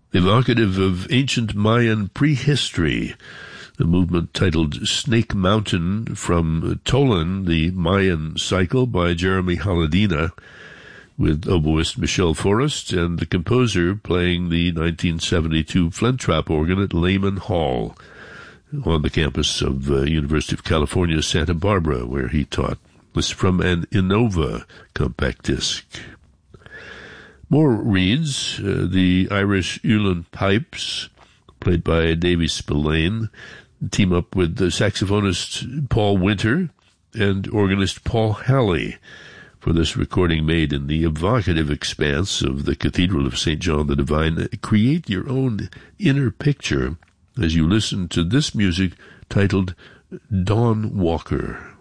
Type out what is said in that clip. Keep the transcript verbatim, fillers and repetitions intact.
evocative of ancient Mayan prehistory, the movement titled Snake Mountain from Tolan, the Mayan Cycle by Jeremy Haladina, with oboist Michelle Forrest and the composer playing the nineteen seventy-two Flint Trap organ at Lehman Hall on the campus of the uh, University of California, Santa Barbara, where he taught. This is from an Innova compact disc. More reeds, uh, the Irish Ulan Pipes, played by Davy Spillane, team up with the saxophonist Paul Winter and organist Paul Halley for this recording made in the evocative expanse of the Cathedral of Saint John the Divine. Create your own inner picture as you listen to this music titled Dawn Walker.